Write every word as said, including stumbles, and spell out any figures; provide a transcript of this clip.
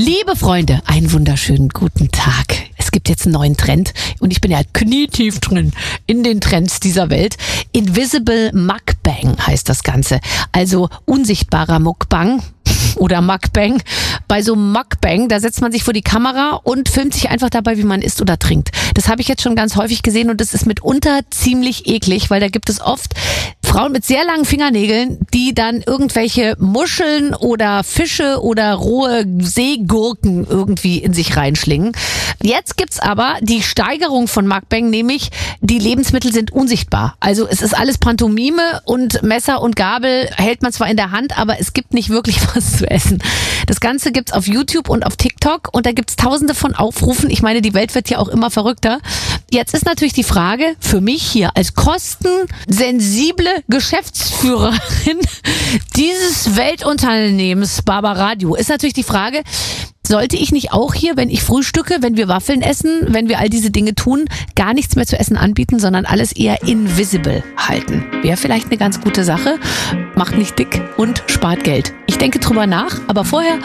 Liebe Freunde, einen wunderschönen guten Tag. Es gibt jetzt einen neuen Trend und ich bin ja knietief drin in den Trends dieser Welt. Invisible Mukbang heißt das Ganze. Also unsichtbarer Mukbang oder Mukbang. Bei so einem Mukbang, da setzt man sich vor die Kamera und filmt sich einfach dabei, wie man isst oder trinkt. Das habe ich jetzt schon ganz häufig gesehen und das ist mitunter ziemlich eklig, weil da gibt es oft Frauen mit sehr langen Fingernägeln, die dann irgendwelche Muscheln oder Fische oder rohe Seegurken irgendwie in sich reinschlingen. Jetzt gibt's aber die Steigerung von Mukbang, nämlich die Lebensmittel sind unsichtbar. Also es ist alles Pantomime und Messer und Gabel hält man zwar in der Hand, aber es gibt nicht wirklich was zu essen. Das Ganze gibt's auf YouTube und auf TikTok und da gibt's tausende von Aufrufen. Ich meine, die Welt wird ja auch immer verrückter. Jetzt ist natürlich die Frage für mich hier als kostensensible Geschäftsführerin dieses Weltunternehmens Barbaradio ist natürlich die Frage, sollte ich nicht auch hier, wenn ich frühstücke, wenn wir Waffeln essen, wenn wir all diese Dinge tun, gar nichts mehr zu essen anbieten, sondern alles eher invisible halten? Wäre vielleicht eine ganz gute Sache, macht nicht dick und spart Geld. Ich denke drüber nach, aber vorher